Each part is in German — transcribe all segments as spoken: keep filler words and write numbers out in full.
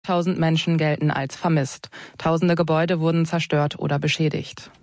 Tausend Menschen gelten als vermisst. Tausende Gebäude wurden zerstört oder beschädigt.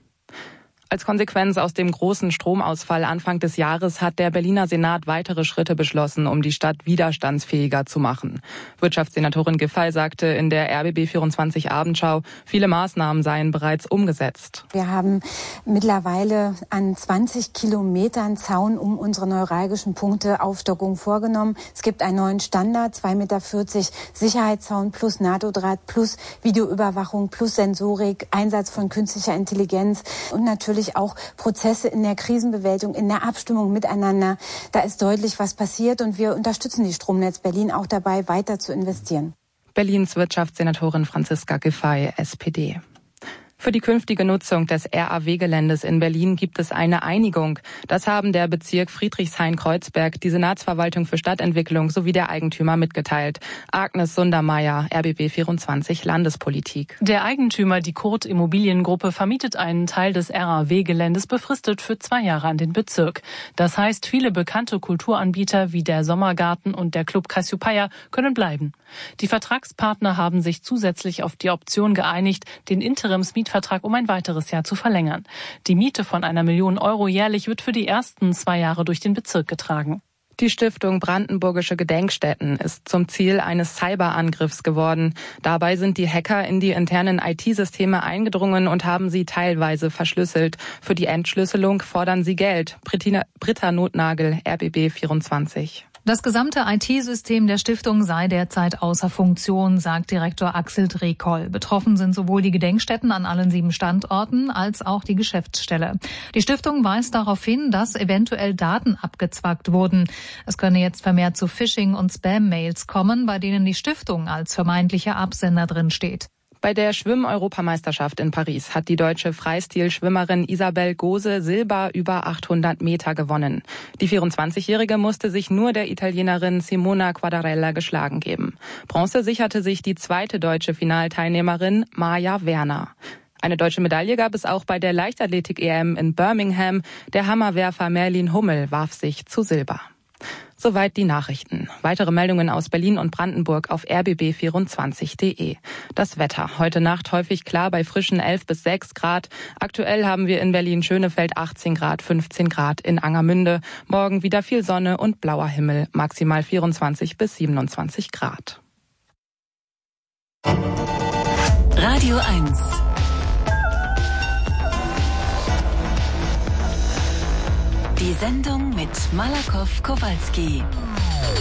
Als Konsequenz aus dem großen Stromausfall Anfang des Jahres hat der Berliner Senat weitere Schritte beschlossen, um die Stadt widerstandsfähiger zu machen. Wirtschaftssenatorin Giffey sagte in der R B B vierundzwanzig Abendschau, viele Maßnahmen seien bereits umgesetzt. Wir haben mittlerweile an zwanzig Kilometern Zaun um unsere neuralgischen Punkte Aufstockung vorgenommen. Es gibt einen neuen Standard, zwei Meter vierzig Sicherheitszaun plus NATO-Draht plus Videoüberwachung plus Sensorik, Einsatz von künstlicher Intelligenz und natürlich auch Prozesse in der Krisenbewältigung, in der Abstimmung miteinander. Da ist deutlich was passiert und wir unterstützen die Stromnetz Berlin auch dabei, weiter zu investieren. Berlins Wirtschaftssenatorin Franziska Giffey, S P D. Für die künftige Nutzung des R A W-Geländes in Berlin gibt es eine Einigung. Das haben der Bezirk Friedrichshain-Kreuzberg, die Senatsverwaltung für Stadtentwicklung sowie der Eigentümer mitgeteilt. Agnes Sundermeier, R B B vierundzwanzig Landespolitik. Der Eigentümer, die Kurt Immobiliengruppe, vermietet einen Teil des R A W-Geländes befristet für zwei Jahre an den Bezirk. Das heißt, viele bekannte Kulturanbieter wie der Sommergarten und der Club Cassiopeia können bleiben. Die Vertragspartner haben sich zusätzlich auf die Option geeinigt, den Interimsmietvertrag um ein weiteres Jahr zu verlängern. Die Miete von einer Million Euro jährlich wird für die ersten zwei Jahre durch den Bezirk getragen. Die Stiftung Brandenburgische Gedenkstätten ist zum Ziel eines Cyberangriffs geworden. Dabei sind die Hacker in die internen I T-Systeme eingedrungen und haben sie teilweise verschlüsselt. Für die Entschlüsselung fordern sie Geld. Britta, Britta Notnagel, R B B vierundzwanzig. Das gesamte I T-System der Stiftung sei derzeit außer Funktion, sagt Direktor Axel Drekoll. Betroffen sind sowohl die Gedenkstätten an allen sieben Standorten als auch die Geschäftsstelle. Die Stiftung weist darauf hin, dass eventuell Daten abgezwackt wurden. Es könne jetzt vermehrt zu Phishing- und Spam-Mails kommen, bei denen die Stiftung als vermeintlicher Absender drin steht. Bei der Schwimm-Europameisterschaft in Paris hat die deutsche Freistilschwimmerin Isabel Gose Silber über achthundert Meter gewonnen. Die vierundzwanzigjährige musste sich nur der Italienerin Simona Quadarella geschlagen geben. Bronze sicherte sich die zweite deutsche Finalteilnehmerin Maja Werner. Eine deutsche Medaille gab es auch bei der Leichtathletik-E M in Birmingham. Der Hammerwerfer Merlin Hummel warf sich zu Silber. Soweit die Nachrichten. Weitere Meldungen aus Berlin und Brandenburg auf r b b vierundzwanzig punkt d e. Das Wetter. Heute Nacht häufig klar bei frischen elf bis sechs Grad. Aktuell haben wir in Berlin-Schönefeld achtzehn Grad, fünfzehn Grad in Angermünde. Morgen wieder viel Sonne und blauer Himmel. Maximal vierundzwanzig bis siebenundzwanzig Grad. Radio eins. Die Sendung mit Malakoff Kowalski.